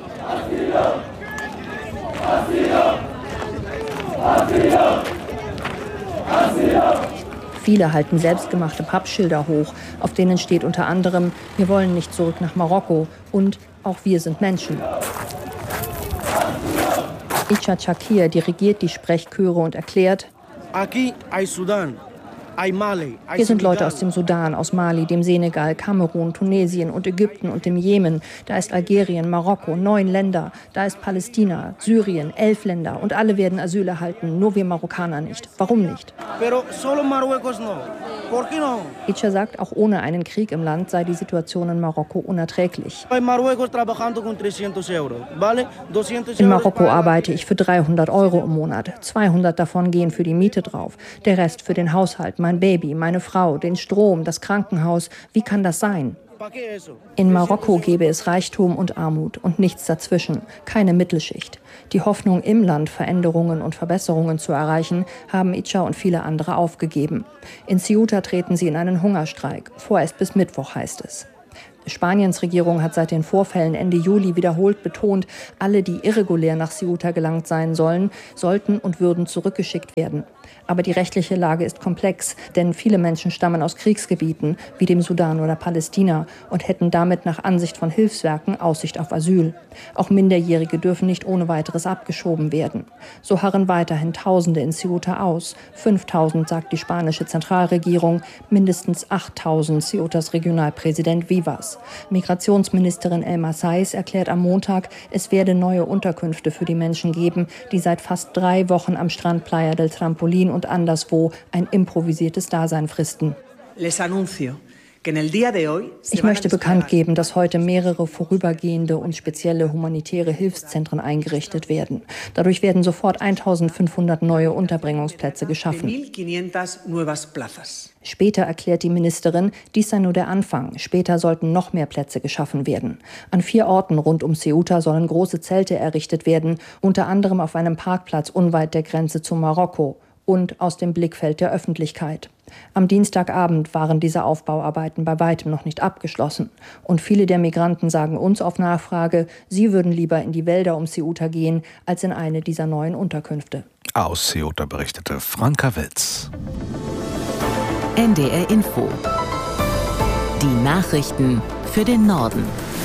Viele halten selbstgemachte Pappschilder hoch, auf denen steht unter anderem: Wir wollen nicht zurück nach Marokko und auch wir sind Menschen. Icha Chakir dirigiert die Sprechchöre und erklärt: Hier sind Leute aus dem Sudan, aus Mali, dem Senegal, Kamerun, Tunesien und Ägypten und dem Jemen. Da ist Algerien, Marokko, neun Länder. Da ist Palästina, Syrien, elf Länder. Und alle werden Asyl erhalten, nur wir Marokkaner nicht. Warum nicht? Icha sagt, auch ohne einen Krieg im Land sei die Situation in Marokko unerträglich. In Marokko arbeite ich für dreihundert Euro im Monat. zweihundert davon gehen für die Miete drauf. Der Rest für den Haushalt, mein Baby, meine Frau, den Strom, das Krankenhaus. Wie kann das sein? In Marokko gäbe es Reichtum und Armut und nichts dazwischen, keine Mittelschicht. Die Hoffnung, im Land Veränderungen und Verbesserungen zu erreichen, haben Icha und viele andere aufgegeben. In Ceuta treten sie in einen Hungerstreik. Vorerst bis Mittwoch, heißt es. Spaniens Regierung hat seit den Vorfällen Ende Juli wiederholt betont, alle, die irregulär nach Ceuta gelangt sein sollen, sollten und würden zurückgeschickt werden. Aber die rechtliche Lage ist komplex, denn viele Menschen stammen aus Kriegsgebieten wie dem Sudan oder Palästina und hätten damit nach Ansicht von Hilfswerken Aussicht auf Asyl. Auch Minderjährige dürfen nicht ohne weiteres abgeschoben werden. So harren weiterhin Tausende in Ceuta aus. fünftausend sagt die spanische Zentralregierung, mindestens achttausend Ceutas Regionalpräsident Vivas. Migrationsministerin Elma Saiz erklärt am Montag, es werde neue Unterkünfte für die Menschen geben, die seit fast drei Wochen am Strand Playa del Trampolín und anderswo ein improvisiertes Dasein fristen. Ich möchte bekannt geben, dass heute mehrere vorübergehende und spezielle humanitäre Hilfszentren eingerichtet werden. Dadurch werden sofort eintausendfünfhundert neue Unterbringungsplätze geschaffen. Später erklärt die Ministerin, dies sei nur der Anfang. Später sollten noch mehr Plätze geschaffen werden. An vier Orten rund um Ceuta sollen große Zelte errichtet werden, unter anderem auf einem Parkplatz unweit der Grenze zu Marokko und aus dem Blickfeld der Öffentlichkeit. Am Dienstagabend waren diese Aufbauarbeiten bei weitem noch nicht abgeschlossen. Und viele der Migranten sagen uns auf Nachfrage, sie würden lieber in die Wälder um Ceuta gehen, als in eine dieser neuen Unterkünfte. Aus Ceuta berichtete Franka Welz. N D R Info. Die Nachrichten für den Norden.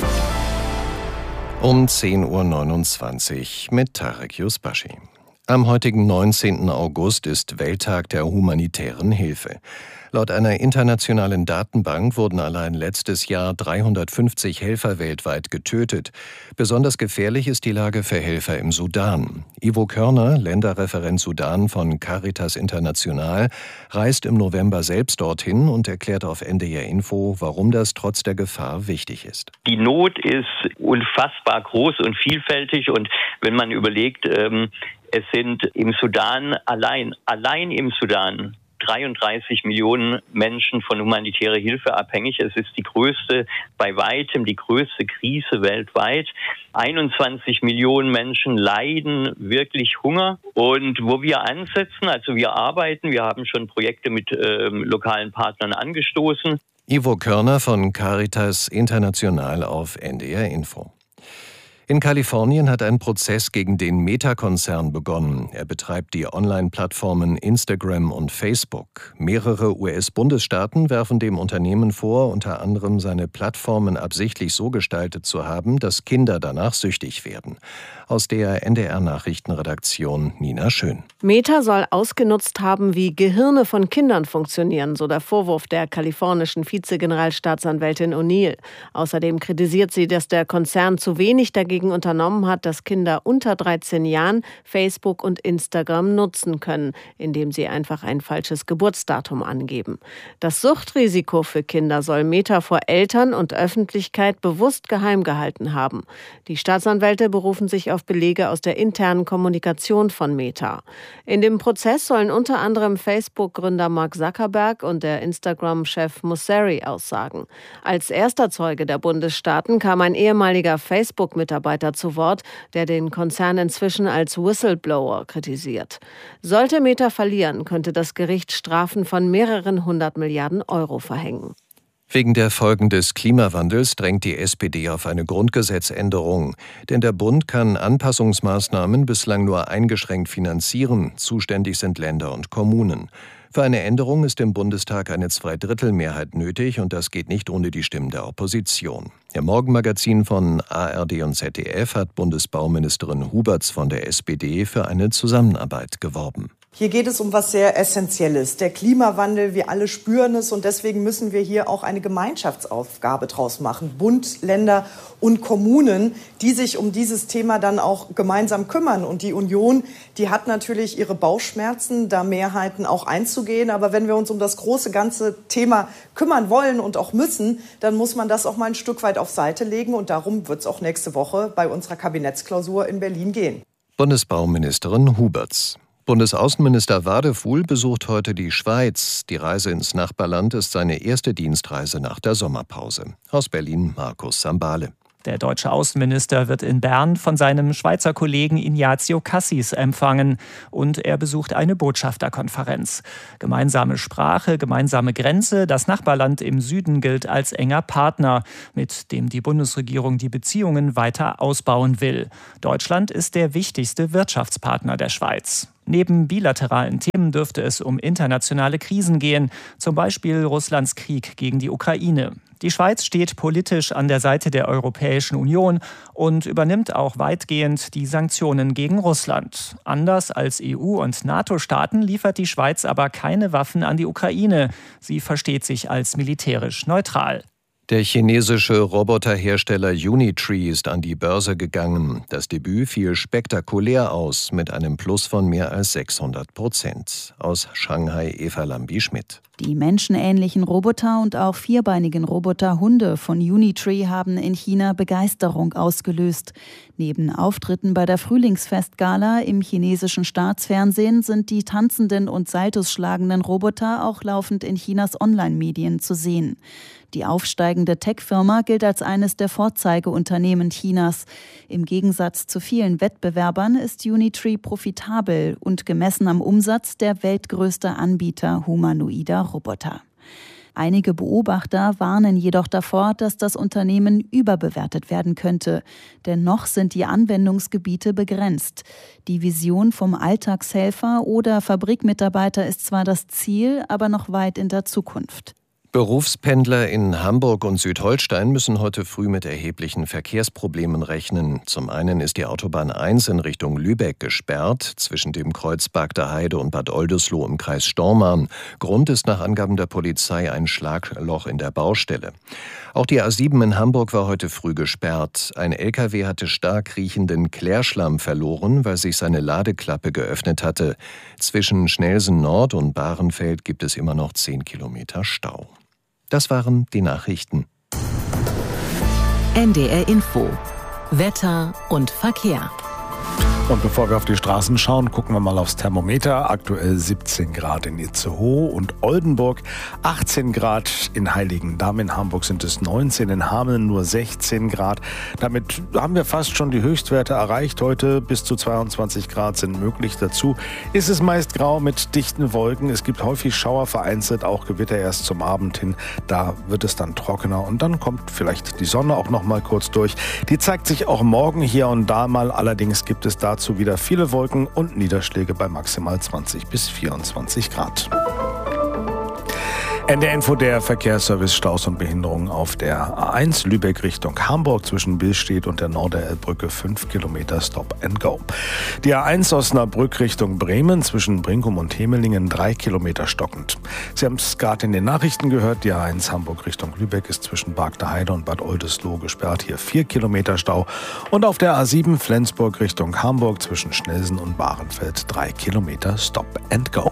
Um zehn Uhr neunundzwanzig mit Tarek Yusbashi. Am heutigen neunzehnten August ist Welttag der humanitären Hilfe. Laut einer internationalen Datenbank wurden allein letztes Jahr dreihundertfünfzig Helfer weltweit getötet. Besonders gefährlich ist die Lage für Helfer im Sudan. Ivo Körner, Länderreferent Sudan von Caritas International, reist im November selbst dorthin und erklärt auf N D R Info, warum das trotz der Gefahr wichtig ist. Die Not ist unfassbar groß und vielfältig, und wenn man überlegt, ähm, es sind im Sudan allein, allein im Sudan dreiunddreißig Millionen Menschen von humanitärer Hilfe abhängig. Es ist die größte, bei weitem die größte Krise weltweit. einundzwanzig Millionen Menschen leiden wirklich Hunger. Und wo wir ansetzen, also wir arbeiten, wir haben schon Projekte mit äh, lokalen Partnern angestoßen. Ivo Körner von Caritas International auf N D R Info. In Kalifornien hat ein Prozess gegen den Meta-Konzern begonnen. Er betreibt die Online-Plattformen Instagram und Facebook. Mehrere U S-Bundesstaaten werfen dem Unternehmen vor, unter anderem seine Plattformen absichtlich so gestaltet zu haben, dass Kinder danach süchtig werden. Aus der N D R-Nachrichtenredaktion Nina Schön. Meta soll ausgenutzt haben, wie Gehirne von Kindern funktionieren, so der Vorwurf der kalifornischen Vizegeneralstaatsanwältin O'Neill. Außerdem kritisiert sie, dass der Konzern zu wenig dagegen unternommen hat, dass Kinder unter dreizehn Jahren Facebook und Instagram nutzen können, indem sie einfach ein falsches Geburtsdatum angeben. Das Suchtrisiko für Kinder soll Meta vor Eltern und Öffentlichkeit bewusst geheim gehalten haben. Die Staatsanwälte berufen sich auf Belege aus der internen Kommunikation von Meta. In dem Prozess sollen unter anderem Facebook-Gründer Mark Zuckerberg und der Instagram-Chef Mosseri aussagen. Als erster Zeuge der Bundesstaaten kam ein ehemaliger Facebook-Mitarbeiter zu Wort, der den Konzern inzwischen als Whistleblower kritisiert. Sollte Meta verlieren, könnte das Gericht Strafen von mehreren hundert Milliarden Euro verhängen. Wegen der Folgen des Klimawandels drängt die S P D auf eine Grundgesetzänderung. Denn der Bund kann Anpassungsmaßnahmen bislang nur eingeschränkt finanzieren. Zuständig sind Länder und Kommunen. Für eine Änderung ist im Bundestag eine Zweidrittelmehrheit nötig, und das geht nicht ohne die Stimmen der Opposition. Im Morgenmagazin von A R D und Z D F hat Bundesbauministerin Huberts von der S P D für eine Zusammenarbeit geworben. Hier geht es um was sehr Essentielles. Der Klimawandel, wir alle spüren es, und deswegen müssen wir hier auch eine Gemeinschaftsaufgabe draus machen. Bund, Länder und Kommunen, die sich um dieses Thema dann auch gemeinsam kümmern. Und die Union, die hat natürlich ihre Bauchschmerzen, da Mehrheiten auch einzugehen. Aber wenn wir uns um das große ganze Thema kümmern wollen und auch müssen, dann muss man das auch mal ein Stück weit auf Seite legen. Und darum wird es auch nächste Woche bei unserer Kabinettsklausur in Berlin gehen. Bundesbauministerin Huberts. Bundesaußenminister Wadefuhl besucht heute die Schweiz. Die Reise ins Nachbarland ist seine erste Dienstreise nach der Sommerpause. Aus Berlin Markus Sambale. Der deutsche Außenminister wird in Bern von seinem Schweizer Kollegen Ignazio Cassis empfangen, und er besucht eine Botschafterkonferenz. Gemeinsame Sprache, gemeinsame Grenze. Das Nachbarland im Süden gilt als enger Partner, mit dem die Bundesregierung die Beziehungen weiter ausbauen will. Deutschland ist der wichtigste Wirtschaftspartner der Schweiz. Neben bilateralen Themen dürfte es um internationale Krisen gehen, zum Beispiel Russlands Krieg gegen die Ukraine. Die Schweiz steht politisch an der Seite der Europäischen Union und übernimmt auch weitgehend die Sanktionen gegen Russland. Anders als E U- und NATO-Staaten liefert die Schweiz aber keine Waffen an die Ukraine. Sie versteht sich als militärisch neutral. Der chinesische Roboterhersteller Unitree ist an die Börse gegangen. Das Debüt fiel spektakulär aus, mit einem Plus von mehr als sechshundert Prozent. Aus Shanghai Eva Lambi-Schmidt. Die menschenähnlichen Roboter und auch vierbeinigen Roboterhunde von Unitree haben in China Begeisterung ausgelöst. Neben Auftritten bei der Frühlingsfestgala im chinesischen Staatsfernsehen sind die tanzenden und Saltos schlagenden Roboter auch laufend in Chinas Online-Medien zu sehen. Die aufsteigende Tech-Firma gilt als eines der Vorzeigeunternehmen Chinas. Im Gegensatz zu vielen Wettbewerbern ist Unitree profitabel und gemessen am Umsatz der weltgrößte Anbieter humanoider Roboter. Einige Beobachter warnen jedoch davor, dass das Unternehmen überbewertet werden könnte. Denn noch sind die Anwendungsgebiete begrenzt. Die Vision vom Alltagshelfer oder Fabrikmitarbeiter ist zwar das Ziel, aber noch weit in der Zukunft. Berufspendler in Hamburg und Südholstein müssen heute früh mit erheblichen Verkehrsproblemen rechnen. Zum einen ist die Autobahn eins in Richtung Lübeck gesperrt, zwischen dem Kreuz Bagder Heide und Bad Oldesloe im Kreis Stormarn. Grund ist nach Angaben der Polizei ein Schlagloch in der Baustelle. Auch die A sieben in Hamburg war heute früh gesperrt. Ein L K W hatte stark riechenden Klärschlamm verloren, weil sich seine Ladeklappe geöffnet hatte. Zwischen Schnelsen Nord und Bahrenfeld gibt es immer noch zehn Kilometer Stau. Das waren die Nachrichten. N D R Info. Wetter und Verkehr. Und bevor wir auf die Straßen schauen, gucken wir mal aufs Thermometer. Aktuell siebzehn Grad in Itzehoe und Oldenburg, achtzehn Grad in Heiligendamm. In Hamburg sind es neunzehn, in Hameln nur sechzehn Grad. Damit haben wir fast schon die Höchstwerte erreicht. Heute bis zu zweiundzwanzig Grad sind möglich. Dazu ist es meist grau mit dichten Wolken. Es gibt häufig Schauer, vereinzelt auch Gewitter erst zum Abend hin. Da wird es dann trockener und dann kommt vielleicht die Sonne auch noch mal kurz durch. Die zeigt sich auch morgen hier und da mal. Allerdings gibt es da Dazu wieder viele Wolken und Niederschläge bei maximal zwanzig bis vierundzwanzig Grad. N D R Info, der Verkehrsservice, Staus und Behinderungen auf der A eins Lübeck Richtung Hamburg zwischen Billstedt und der Norderelbbrücke fünf Kilometer Stop and Go. Die A eins Osnabrück Richtung Bremen zwischen Brinkum und Hemelingen drei Kilometer stockend. Sie haben es gerade in den Nachrichten gehört, die A eins Hamburg Richtung Lübeck ist zwischen Bagder Heide und Bad Oldesloe gesperrt, hier vier Kilometer Stau. Und auf der A sieben Flensburg Richtung Hamburg zwischen Schnelsen und Bahrenfeld drei Kilometer Stop and Go.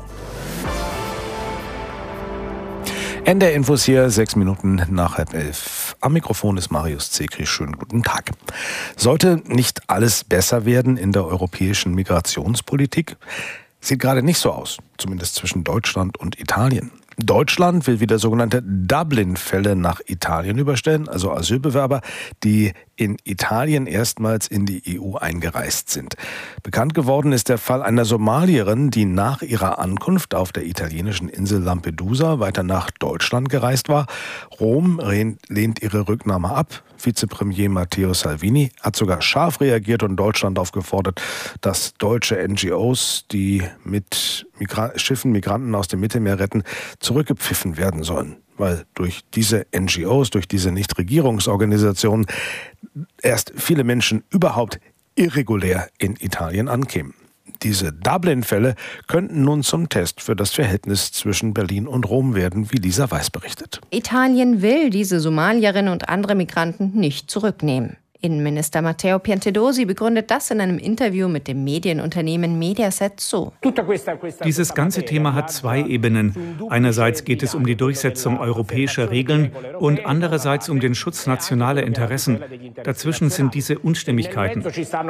N D R Infos hier, sechs Minuten nach halb elf. Am Mikrofon ist Marius Zekri. Schönen guten Tag. Sollte nicht alles besser werden in der europäischen Migrationspolitik? Sieht gerade nicht so aus, zumindest zwischen Deutschland und Italien. Deutschland will wieder sogenannte Dublin-Fälle nach Italien überstellen, also Asylbewerber, die in Italien erstmals in die E U eingereist sind. Bekannt geworden ist der Fall einer Somalierin, die nach ihrer Ankunft auf der italienischen Insel Lampedusa weiter nach Deutschland gereist war. Rom lehnt ihre Rücknahme ab. Vizepremier Matteo Salvini hat sogar scharf reagiert und Deutschland aufgefordert, dass deutsche N G Os, die mit Migra- Schiffen Migranten aus dem Mittelmeer retten, zurückgepfiffen werden sollen. Weil durch diese N G Os, durch diese Nichtregierungsorganisationen erst viele Menschen überhaupt irregulär in Italien ankämen. Diese Dublin-Fälle könnten nun zum Test für das Verhältnis zwischen Berlin und Rom werden, wie Lisa Weiß berichtet. Italien will diese Somalierin und andere Migranten nicht zurücknehmen. Innenminister Matteo Piantedosi begründet das in einem Interview mit dem Medienunternehmen Mediaset so. Dieses ganze Thema hat zwei Ebenen. Einerseits geht es um die Durchsetzung europäischer Regeln und andererseits um den Schutz nationaler Interessen. Dazwischen sind diese Unstimmigkeiten.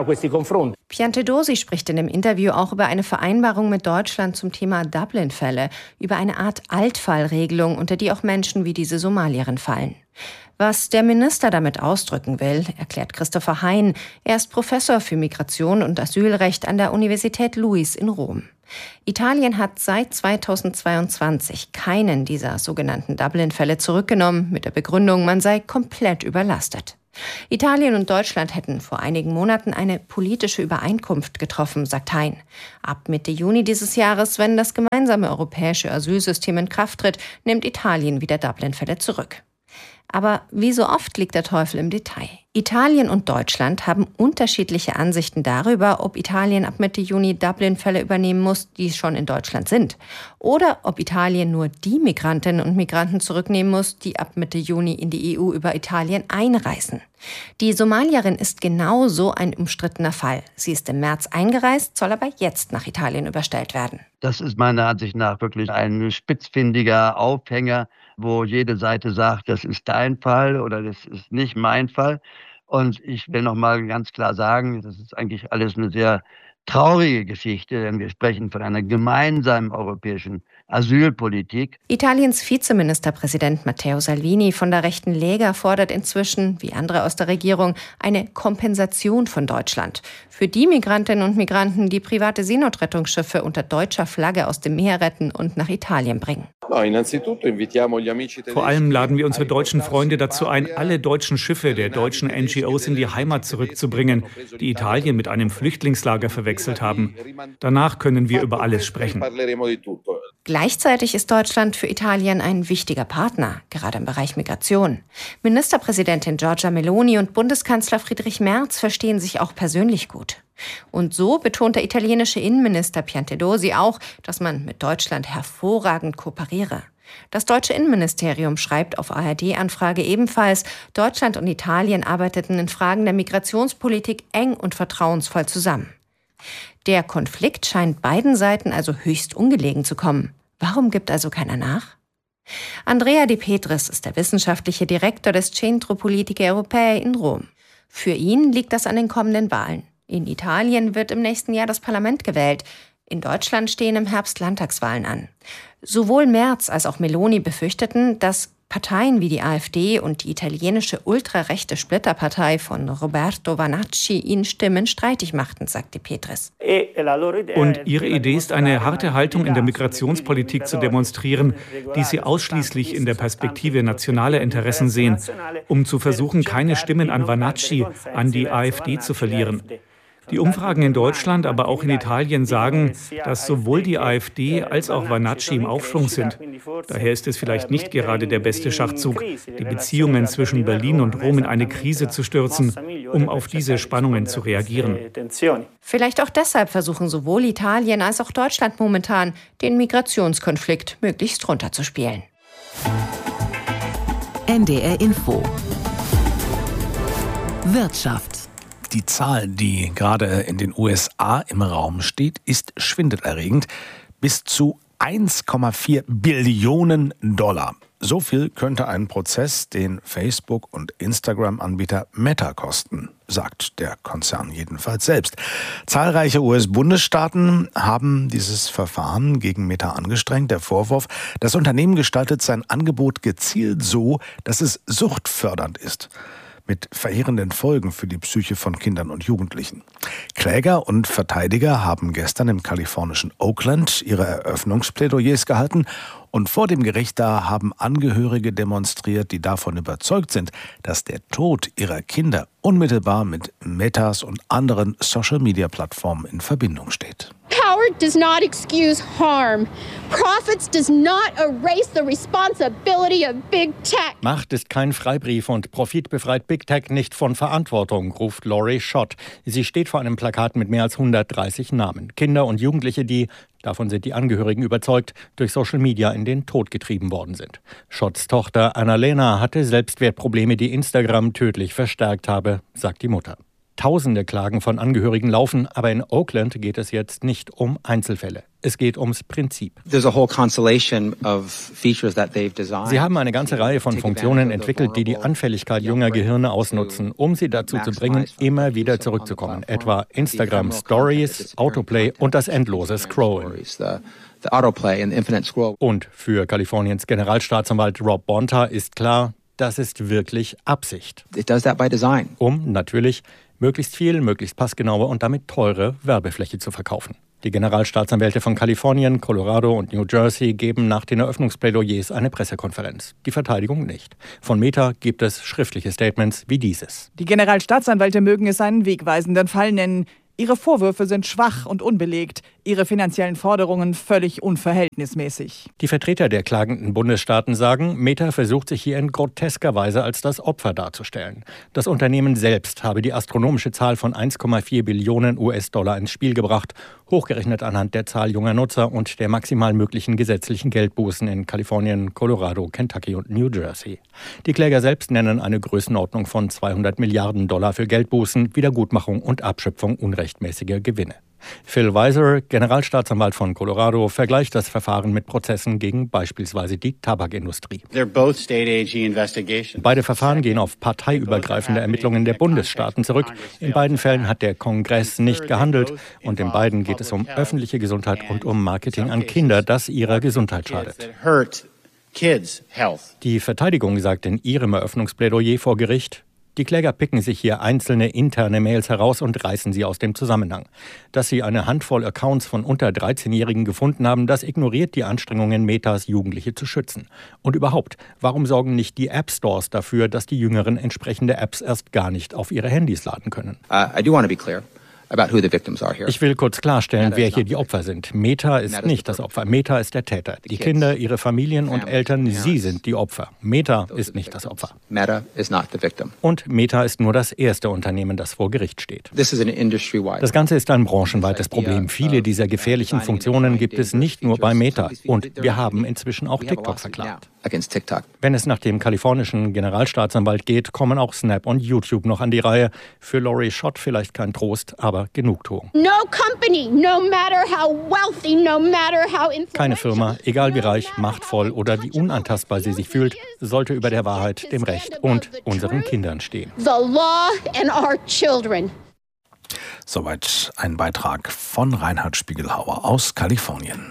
Piantedosi spricht in dem Interview auch über eine Vereinbarung mit Deutschland zum Thema Dublin-Fälle, über eine Art Altfallregelung, unter die auch Menschen wie diese Somalierin fallen. Was der Minister damit ausdrücken will, erklärt Christopher Hein. Er ist Professor für Migration und Asylrecht an der Universität Luis in Rom. Italien hat seit zweitausendzweiundzwanzig keinen dieser sogenannten Dublin-Fälle zurückgenommen, mit der Begründung, man sei komplett überlastet. Italien und Deutschland hätten vor einigen Monaten eine politische Übereinkunft getroffen, sagt Hein. Ab Mitte Juni dieses Jahres, wenn das gemeinsame europäische Asylsystem in Kraft tritt, nimmt Italien wieder Dublin-Fälle zurück. Aber wie so oft liegt der Teufel im Detail. Italien und Deutschland haben unterschiedliche Ansichten darüber, ob Italien ab Mitte Juni Dublin-Fälle übernehmen muss, die schon in Deutschland sind. Oder ob Italien nur die Migrantinnen und Migranten zurücknehmen muss, die ab Mitte Juni in die E U über Italien einreisen. Die Somalierin ist genau so ein umstrittener Fall. Sie ist im März eingereist, soll aber jetzt nach Italien überstellt werden. Das ist meiner Ansicht nach wirklich ein spitzfindiger Aufhänger, wo jede Seite sagt, das ist dein Fall oder das ist nicht mein Fall. Und ich will noch mal ganz klar sagen, das ist eigentlich alles eine sehr traurige Geschichte, denn wir sprechen von einer gemeinsamen europäischen Asylpolitik. Italiens Vizeministerpräsident Matteo Salvini von der rechten Lega fordert inzwischen, wie andere aus der Regierung, eine Kompensation von Deutschland für die Migrantinnen und Migranten, die private Seenotrettungsschiffe unter deutscher Flagge aus dem Meer retten und nach Italien bringen. Vor allem laden wir unsere deutschen Freunde dazu ein, alle deutschen Schiffe der deutschen N G Os in die Heimat zurückzubringen, die Italien mit einem Flüchtlingslager verwechselt haben. Danach können wir über alles sprechen. Gleichzeitig ist Deutschland für Italien ein wichtiger Partner, gerade im Bereich Migration. Ministerpräsidentin Giorgia Meloni und Bundeskanzler Friedrich Merz verstehen sich auch persönlich gut. Und so betont der italienische Innenminister Piantedosi auch, dass man mit Deutschland hervorragend kooperiere. Das deutsche Innenministerium schreibt auf A R D-Anfrage ebenfalls, Deutschland und Italien arbeiteten in Fragen der Migrationspolitik eng und vertrauensvoll zusammen. Der Konflikt scheint beiden Seiten also höchst ungelegen zu kommen. Warum gibt also keiner nach? Andrea De Petris ist der wissenschaftliche Direktor des Centro Politiche Europee in Rom. Für ihn liegt das an den kommenden Wahlen. In Italien wird im nächsten Jahr das Parlament gewählt. In Deutschland stehen im Herbst Landtagswahlen an. Sowohl Merz als auch Meloni befürchteten, dass Parteien wie die AfD und die italienische ultrarechte Splitterpartei von Roberto Vanacci ihnen Stimmen streitig machten, sagte Petris. Und ihre Idee ist, eine harte Haltung in der Migrationspolitik zu demonstrieren, die sie ausschließlich in der Perspektive nationaler Interessen sehen, um zu versuchen, keine Stimmen an Vanacci, an die AfD zu verlieren. Die Umfragen in Deutschland, aber auch in Italien sagen, dass sowohl die AfD als auch Vanacci im Aufschwung sind. Daher ist es vielleicht nicht gerade der beste Schachzug, die Beziehungen zwischen Berlin und Rom in eine Krise zu stürzen, um auf diese Spannungen zu reagieren. Vielleicht auch deshalb versuchen sowohl Italien als auch Deutschland momentan, den Migrationskonflikt möglichst runterzuspielen. N D R Info. Wirtschaft. Die Zahl, die gerade in den U S A im Raum steht, ist schwindelerregend. Bis zu eins Komma vier Billionen Dollar. So viel könnte ein Prozess den Facebook- und Instagram-Anbieter Meta kosten, sagt der Konzern jedenfalls selbst. Zahlreiche U S-Bundesstaaten haben dieses Verfahren gegen Meta angestrengt. Der Vorwurf, das Unternehmen gestaltet sein Angebot gezielt so, dass es suchtfördernd ist, mit verheerenden Folgen für die Psyche von Kindern und Jugendlichen. Kläger und Verteidiger haben gestern im kalifornischen Oakland ihre Eröffnungsplädoyers gehalten und vor dem Gericht da haben Angehörige demonstriert, die davon überzeugt sind, dass der Tod ihrer Kinder unmittelbar mit Metas und anderen Social-Media-Plattformen in Verbindung steht. Power does not excuse harm. Profits does not erase the responsibility of big tech. Macht ist kein Freibrief und Profit befreit Big Tech nicht von Verantwortung, ruft Laurie Schott. Sie steht vor einem Plakat mit mehr als hundertdreißig Namen. Kinder und Jugendliche, die, davon sind die Angehörigen überzeugt, durch Social Media in den Tod getrieben worden sind. Schotts Tochter Annalena hatte Selbstwertprobleme, die Instagram tödlich verstärkt habe, sagt die Mutter. Tausende Klagen von Angehörigen laufen, aber in Oakland geht es jetzt nicht um Einzelfälle. Es geht ums Prinzip. Sie haben eine ganze Reihe von Funktionen entwickelt, die die Anfälligkeit junger Gehirne ausnutzen, um sie dazu zu bringen, immer wieder zurückzukommen. Etwa Instagram Stories, Autoplay und das endlose Scrollen. Und für Kaliforniens Generalstaatsanwalt Rob Bonta ist klar, das ist wirklich Absicht. Um natürlich möglichst viel, möglichst passgenaue und damit teure Werbefläche zu verkaufen. Die Generalstaatsanwälte von Kalifornien, Colorado und New Jersey geben nach den Eröffnungsplädoyers eine Pressekonferenz. Die Verteidigung nicht. Von Meta gibt es schriftliche Statements wie dieses. Die Generalstaatsanwälte mögen es einen wegweisenden Fall nennen. Ihre Vorwürfe sind schwach und unbelegt, ihre finanziellen Forderungen völlig unverhältnismäßig. Die Vertreter der klagenden Bundesstaaten sagen, Meta versucht sich hier in grotesker Weise als das Opfer darzustellen. Das Unternehmen selbst habe die astronomische Zahl von eins Komma vier Billionen U S-Dollar ins Spiel gebracht, hochgerechnet anhand der Zahl junger Nutzer und der maximal möglichen gesetzlichen Geldbußen in Kalifornien, Colorado, Kentucky und New Jersey. Die Kläger selbst nennen eine Größenordnung von zweihundert Milliarden Dollar für Geldbußen, Wiedergutmachung und Abschöpfung unrechtmäßiger Gewinne. Phil Weiser, Generalstaatsanwalt von Colorado, vergleicht das Verfahren mit Prozessen gegen beispielsweise die Tabakindustrie. Beide Verfahren gehen auf parteiübergreifende Ermittlungen der Bundesstaaten zurück. In beiden Fällen hat der Kongress nicht gehandelt und in beiden geht es um öffentliche Gesundheit und um Marketing an Kinder, das ihrer Gesundheit schadet. Die Verteidigung sagt in ihrem Eröffnungsplädoyer vor Gericht, die Kläger picken sich hier einzelne interne Mails heraus und reißen sie aus dem Zusammenhang. Dass sie eine Handvoll Accounts von unter dreizehnjährigen gefunden haben, das ignoriert die Anstrengungen Metas, Jugendliche zu schützen. Und überhaupt, warum sorgen nicht die App Stores dafür, dass die Jüngeren entsprechende Apps erst gar nicht auf ihre Handys laden können? Uh, I do want to be clear. Ich will kurz klarstellen, wer hier die Opfer sind. Meta ist nicht das Opfer. Meta ist der Täter. Die Kinder, ihre Familien und Eltern, sie sind die Opfer. Meta ist nicht das Opfer. Und Meta ist nur das erste Unternehmen, das vor Gericht steht. Das Ganze ist ein branchenweites Problem. Viele dieser gefährlichen Funktionen gibt es nicht nur bei Meta. Und wir haben inzwischen auch TikTok verklagt. Wenn es nach dem kalifornischen Generalstaatsanwalt geht, kommen auch Snap und YouTube noch an die Reihe. Für Lori Schott vielleicht kein Trost, aber Genugtuung. No company, no matter how wealthy, no matter how influential. Keine Firma, egal wie reich, machtvoll oder wie unantastbar sie sich fühlt, sollte über der Wahrheit, dem Recht und unseren Kindern stehen. The law and our children. Soweit ein Beitrag von Reinhard Spiegelhauer aus Kalifornien.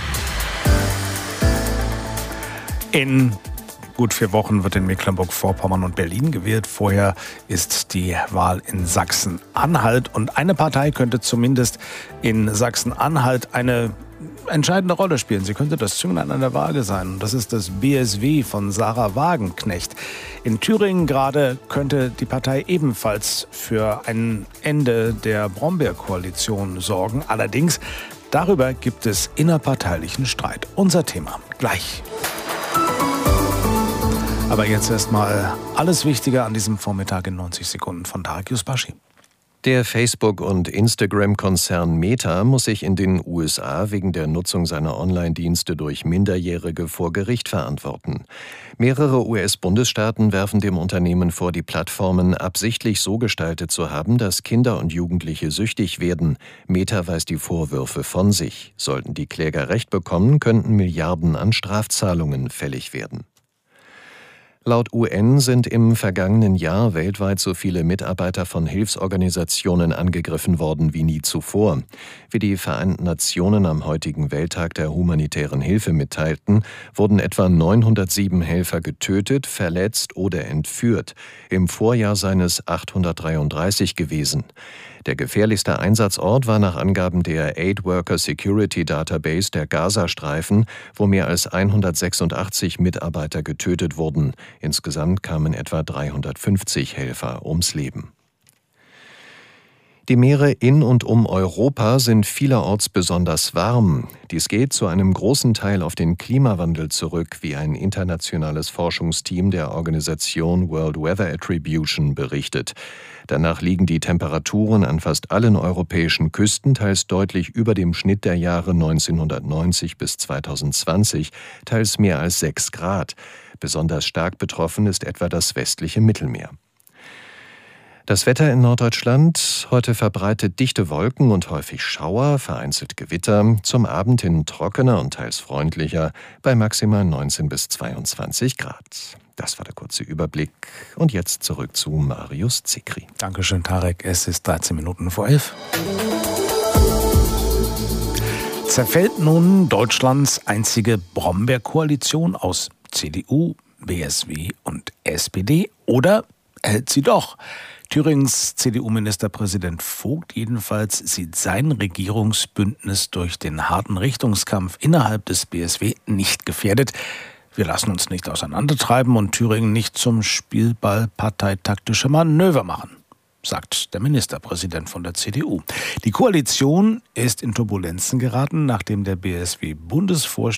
In gut vier Wochen wird in Mecklenburg-Vorpommern und Berlin gewählt. Vorher ist die Wahl in Sachsen-Anhalt. Und eine Partei könnte zumindest in Sachsen-Anhalt eine entscheidende Rolle spielen. Sie könnte das Zünglein an der Waage sein. Und das ist das B S W von Sarah Wagenknecht. In Thüringen gerade könnte die Partei ebenfalls für ein Ende der Brombeerkoalition sorgen. Allerdings, darüber gibt es innerparteilichen Streit. Unser Thema gleich. Aber jetzt erstmal alles Wichtige an diesem Vormittag in neunzig Sekunden von Tarek Yusbashi. Der Facebook- und Instagram-Konzern Meta muss sich in den U S A wegen der Nutzung seiner Online-Dienste durch Minderjährige vor Gericht verantworten. Mehrere U S-Bundesstaaten werfen dem Unternehmen vor, die Plattformen absichtlich so gestaltet zu haben, dass Kinder und Jugendliche süchtig werden. Meta weist die Vorwürfe von sich. Sollten die Kläger Recht bekommen, könnten Milliarden an Strafzahlungen fällig werden. Laut U N sind im vergangenen Jahr weltweit so viele Mitarbeiter von Hilfsorganisationen angegriffen worden wie nie zuvor. Wie die Vereinten Nationen am heutigen Welttag der humanitären Hilfe mitteilten, wurden etwa neunhundertsieben Helfer getötet, verletzt oder entführt. Im Vorjahr seien es achthundertdreiunddreißig gewesen. Der gefährlichste Einsatzort war nach Angaben der Aid Worker Security Database der Gazastreifen, wo mehr als hundertsechsundachtzig Mitarbeiter getötet wurden. Insgesamt kamen etwa dreihundertfünfzig Helfer ums Leben. Die Meere in und um Europa sind vielerorts besonders warm. Dies geht zu einem großen Teil auf den Klimawandel zurück, wie ein internationales Forschungsteam der Organisation World Weather Attribution berichtet. Danach liegen die Temperaturen an fast allen europäischen Küsten teils deutlich über dem Schnitt der Jahre neunzehnhundertneunzig bis zweitausendzwanzig, teils mehr als sechs Grad. Besonders stark betroffen ist etwa das westliche Mittelmeer. Das Wetter in Norddeutschland: heute verbreitet dichte Wolken und häufig Schauer, vereinzelt Gewitter, zum Abend hin trockener und teils freundlicher, bei maximal neunzehn bis zweiundzwanzig Grad. Das war der kurze Überblick. Und jetzt zurück zu Marius Zekri. Dankeschön, Tarek. Es ist dreizehn Minuten vor elf. Zerfällt nun Deutschlands einzige Brombeerkoalition aus C D U, B S W und S P D, oder hält sie doch? Thüringens C D U-Ministerpräsident Vogt jedenfalls sieht sein Regierungsbündnis durch den harten Richtungskampf innerhalb des B S W nicht gefährdet. Wir lassen uns nicht auseinandertreiben und Thüringen nicht zum Spielball parteitaktischer Manöver machen, sagt der Ministerpräsident von der C D U. Die Koalition ist in Turbulenzen geraten, nachdem der B S W-Bundesvorstand